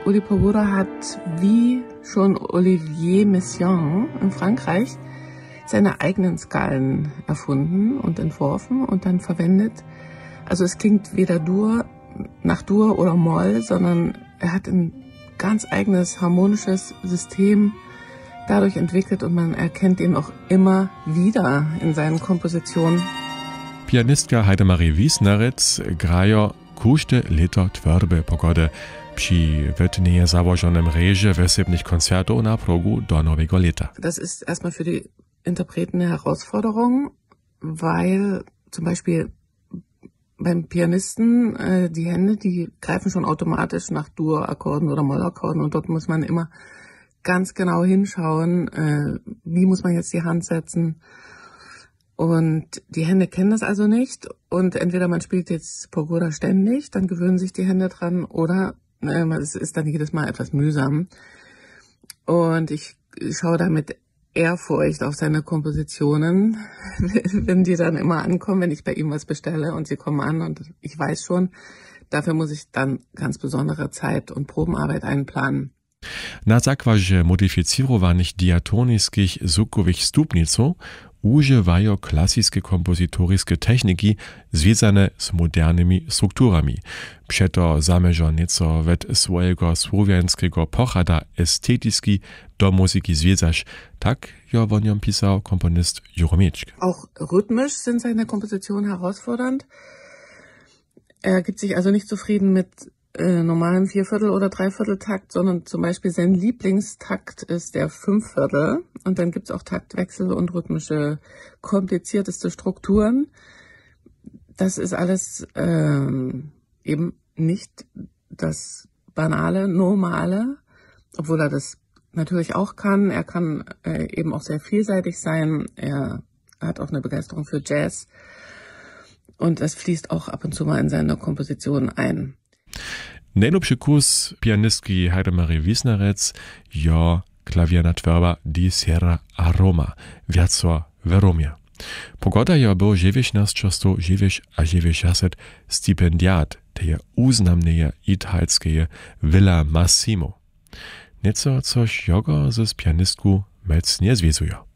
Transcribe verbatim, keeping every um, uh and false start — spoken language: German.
Uli Pogoda hat wie schon Olivier Messiaen in Frankreich seine eigenen Skalen erfunden und entworfen und dann verwendet. Also es klingt weder Dur nach Dur oder Moll, sondern er hat ein ganz eigenes harmonisches System dadurch entwickelt und man erkennt ihn auch immer wieder in seinen Kompositionen. Pianistka Heidemarie Wiesnerec grajo kušte leto tvrbe pogody przy wytnie założonym reże wysybnych koncertów na progu do nowego leta. Das ist erstmal für die Interpreten eine Herausforderung, weil zum Beispiel beim Pianisten äh, die Hände, die greifen schon automatisch nach Dur-Akkorden oder Moll-Akkorden und dort muss man immer ganz genau hinschauen, äh, wie muss man jetzt die Hand setzen. Und die Hände kennen das also nicht und entweder man spielt jetzt Pogoda ständig, dann gewöhnen sich die Hände dran oder äh, es ist dann jedes Mal etwas mühsam. Und ich schaue da mit Ehrfurcht auf seine Kompositionen, wenn die dann immer ankommen, wenn ich bei ihm was bestelle und sie kommen an und ich weiß schon, dafür muss ich dann ganz besondere Zeit und Probenarbeit einplanen. Na zakładzie modyfikowanych diatonickich zvukowych stupniców używają klasyczne kompozytorskie techniki związane z modernymi strukturami. Przeto zamierza nieco wet swojego słowiańskiego pochada estetycki do muzyki związać, tak ja o nią pisał komponist Juromeczk. Auch rhythmisch sind seine Kompositionen herausfordernd. Er gibt sich also nicht zufrieden mit äh, normalen Vierviertel- oder Dreivierteltakt, sondern zum Beispiel sein Lieblingstakt ist der Fünfviertel. Und dann gibt's auch Taktwechsel und rhythmische, komplizierteste Strukturen. Das ist alles ähm, eben nicht das banale, normale, obwohl er das natürlich auch kann. Er kann äh, eben auch sehr vielseitig sein. Er hat auch eine Begeisterung für Jazz. Und das fließt auch ab und zu mal in seine Komposition ein. Najlepszy kurs pianistki Heidemarie Wiesnerec jo klavierna twerba Di Sierra Aroma, wiaco Veromia. Pogoda jo był dziewiętnaście dziewięćdziesiąt stipendiat tej uznamnej italskiej Villa Massimo. Nieco coś jogo z pianistku mec nie związują.